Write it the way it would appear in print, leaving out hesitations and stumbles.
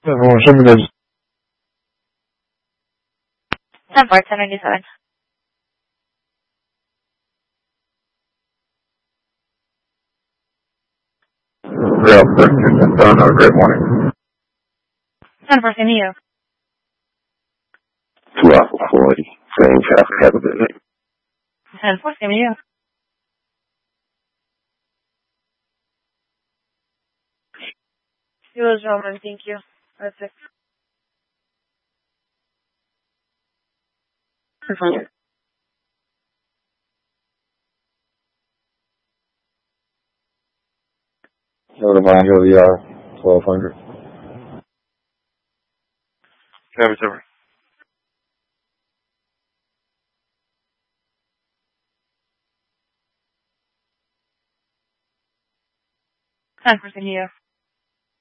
Show me those. 10-4-10-97. Real quick, have a great morning. 10-4, same to you. 2 Alpha 40, same traffic, have a good night. 10-4, same to you. Yours, Roman, thank you. That's it. Go to Vine Hill ER 1200. Travis over. Time for you.